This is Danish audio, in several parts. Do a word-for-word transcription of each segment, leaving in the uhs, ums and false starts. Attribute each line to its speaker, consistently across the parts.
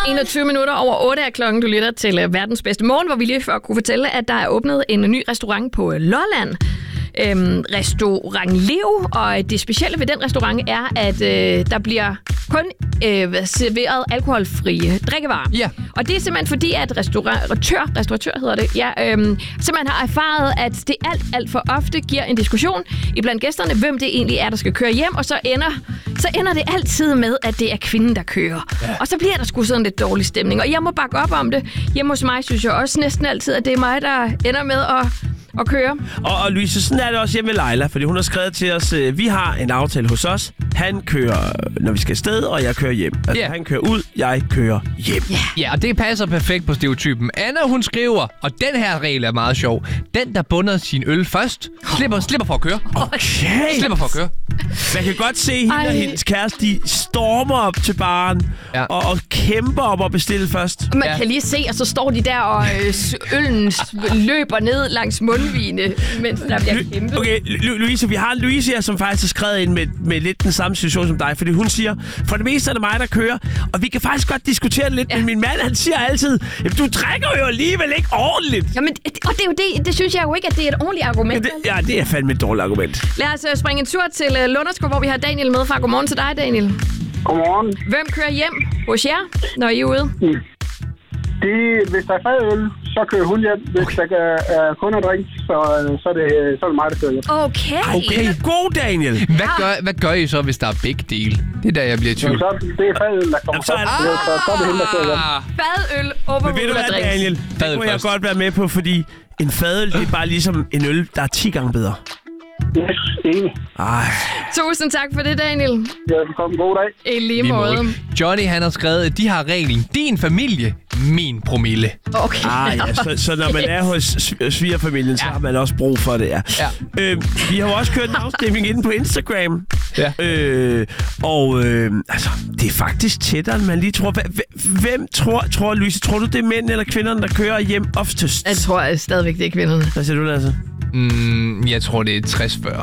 Speaker 1: enogtyve minutter over otte er klokken. Du lytter til uh, verdens bedste morgen, hvor vi lige før kunne fortælle, at der er åbnet en ny restaurant på Lolland. Øhm, restaurant Leo, og det specielle ved den restaurant er, at øh, der bliver kun øh, serveret alkoholfrie drikkevarer.
Speaker 2: Ja.
Speaker 1: Og det er simpelthen fordi, at restauratør, restauratør hedder det, ja, øhm, simpelthen har erfaret, at det alt, alt for ofte giver en diskussion iblandt gæsterne, hvem det egentlig er, der skal køre hjem, og så ender, så ender det altid med, at det er kvinden, der kører. Ja. Og så bliver der sgu sådan lidt dårlig stemning, og jeg må bakke op om det. Hjemme hos mig synes jeg også næsten altid, at det er mig, der ender med at og køre.
Speaker 3: Og, og Louise, sådan er det også hjemme med Leila, fordi hun har skrevet til os, øh, vi har en aftale hos os. Han kører, når vi skal afsted, og jeg kører hjem. Altså, yeah. Han kører ud, jeg kører hjem.
Speaker 2: Yeah. Ja, og det passer perfekt på stereotypen. Anna, hun skriver, og den her regel er meget sjov. Den, der bunder sin øl først, slipper, slipper for at køre.
Speaker 3: Okay.
Speaker 2: Slipper for at køre.
Speaker 3: Man kan godt se, hende og hendes kæreste, de stormer op til baren, ja. og, og kæmper op og bestille først.
Speaker 1: Man
Speaker 2: ja.
Speaker 1: kan lige se, og så står de der, og øh, øllen løber ned langs mundvigene, mens der bliver kæmpet.
Speaker 3: Okay, Louise, vi har Louise her, som faktisk har skrevet ind med, med lidt den samme situation som dig, fordi hun siger, for det meste er det mig, der kører, og vi kan faktisk godt diskutere det lidt, ja. men min mand, han siger altid, du drikker jo alligevel ikke ordentligt.
Speaker 1: Jamen, og det er jo det, det synes jeg jo ikke, at det er et ordentligt argument.
Speaker 3: Ja, det, ja, det er fandme et dårligt argument.
Speaker 1: Lad os uh, springe en tur til uh, Lunderskov, hvor vi har Daniel med fra. Godmorgen til dig, Daniel.
Speaker 4: Godmorgen.
Speaker 1: Hvem kører hjem hos jer, når I er ude?
Speaker 4: Mm. Det, hvis der er fadøl, så kører hun hjem. Hvis okay. der er kun er drink, så, så, er det, så er det mig, der kører hjem.
Speaker 1: Okay.
Speaker 3: Okay, god, Daniel.
Speaker 2: Hvad gør, hvad gør I så, hvis der er begge dele? Det er der, jeg bliver i tvivl.
Speaker 4: Så det er fadøl, der kommer
Speaker 3: så er det,
Speaker 4: så, så, så er det hende, der kører hjem.
Speaker 1: Fadøl over
Speaker 3: Men ved du hvad, Daniel? Det kunne jeg godt være med på, fordi en fadøl, det er bare ligesom en øl, der er ti gange bedre.
Speaker 4: Yes, enig.
Speaker 3: Ej.
Speaker 1: Tusind tak for det, Daniel.
Speaker 4: Ja, velkommen. God dag.
Speaker 1: I lige måde.
Speaker 2: Johnny, han har skrevet, at de har reglen. Din familie, min promille.
Speaker 1: Okay.
Speaker 3: Ah, ja, så, så når man er hos svigerfamilien, så ja. har man også brug for det, ja.
Speaker 2: ja.
Speaker 3: Øh, vi har jo også kørt en afstemning inde på Instagram.
Speaker 2: Ja.
Speaker 3: Øh, og øh, altså, det er faktisk tættere, end man lige tror. Hvem tror, tror Louise, tror du, det er mænd eller kvinderne, der kører hjem oftest?
Speaker 1: Jeg tror stadigvæk, det er kvinderne.
Speaker 3: Hvad siger du, Lasse?
Speaker 2: Mm, jeg tror, det er tres fyrre.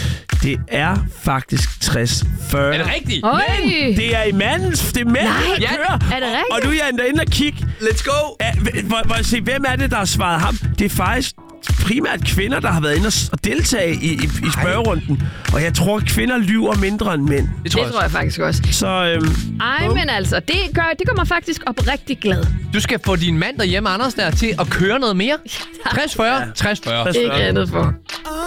Speaker 3: Det er faktisk tres fyrre.
Speaker 2: Er det rigtigt?
Speaker 3: Men det er i mandens, det er mænd, der
Speaker 1: ja,
Speaker 3: kører.
Speaker 1: er det rigtigt?
Speaker 3: Og du er inde og kigge.
Speaker 2: Let's go.
Speaker 3: Hvor, hvor, se, hvem er det, der har svaret ham? Det er faktisk primært kvinder, der har været inde og deltage i, i, i spørgerunden. Og jeg tror, at kvinder lyver mindre end mænd.
Speaker 1: Det tror, det jeg, tror jeg faktisk også.
Speaker 3: Så, øhm,
Speaker 1: Ej, men altså, det gør, det gør mig faktisk oprigtig glad.
Speaker 2: Du skal få din mand derhjemme, Anders, der til at køre noget mere. tres fyrre, tres fyrre.
Speaker 1: Ikke andet for.